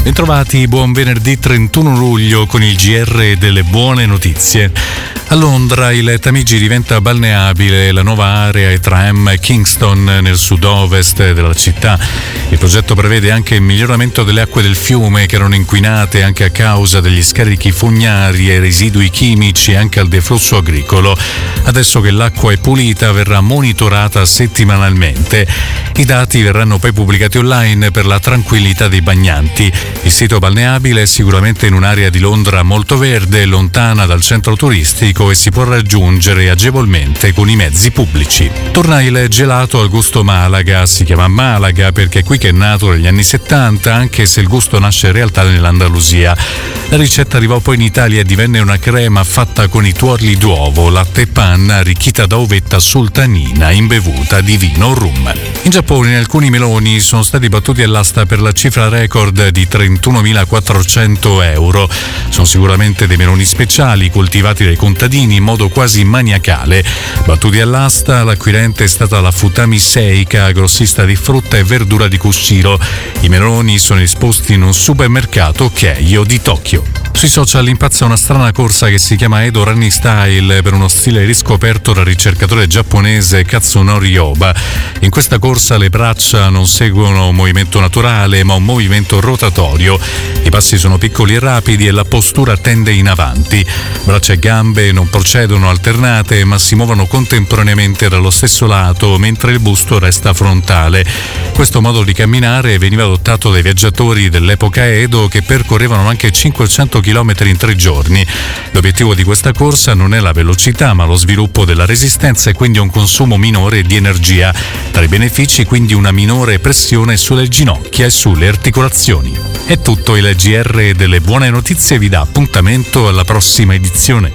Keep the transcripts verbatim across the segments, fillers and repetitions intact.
Bentrovati, buon venerdì trentuno luglio con il G R delle buone notizie. A Londra il Tamigi diventa balneabile, la nuova area è tra Ham e Kingston nel sud-ovest della città. Il progetto prevede anche il miglioramento delle acque del fiume che erano inquinate anche a causa degli scarichi fognari e residui chimici anche al deflusso agricolo. Adesso che l'acqua è pulita verrà monitorata settimanalmente. I dati verranno poi pubblicati online per la tranquillità dei bagnanti. Il sito balneabile è sicuramente in un'area di Londra molto verde, lontana dal centro turistico e si può raggiungere agevolmente con i mezzi pubblici. Torna il gelato al gusto Malaga, si chiama Malaga perché è qui che è nato negli anni settanta, anche se il gusto nasce in realtà nell'Andalusia. La ricetta arrivò poi in Italia e divenne una crema fatta con i tuorli d'uovo, latte e panna arricchita da uvetta sultanina imbevuta di vino o rum. In Giappone alcuni meloni sono stati battuti all'asta per la cifra record di trentunomilaquattrocento euro. Sono sicuramente dei meloni speciali coltivati dai contadini in modo quasi maniacale. Battuti all'asta, l'acquirente è stata la Futami Seika, grossista di frutta e verdura di Kushiro. I meloni sono esposti in un supermercato Keio di Tokyo. Sui social impazza una strana corsa che si chiama Edo Running Style per uno stile riscoperto dal ricercatore giapponese Katsunori Oba. In questa corsa le braccia non seguono un movimento naturale ma un movimento rotatorio. I passi sono piccoli e rapidi e la postura tende in avanti. Braccia e gambe non procedono alternate ma si muovono contemporaneamente dallo stesso lato mentre il busto resta frontale. Questo modo di camminare veniva adottato dai viaggiatori dell'epoca Edo che percorrevano anche cinquecento chilometri in tre giorni. L'obiettivo di questa corsa non è la velocità ma lo sviluppo della resistenza e quindi un consumo minore di energia. Tra i benefici quindi una minore pressione sulle ginocchia e sulle articolazioni. È tutto, il G R delle buone notizie vi dà appuntamento alla prossima edizione.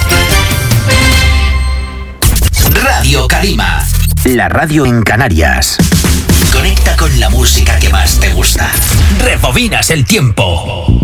Radio Calima, la radio en Canarias. Conecta con la música que más te gusta. Rebobinas el tiempo.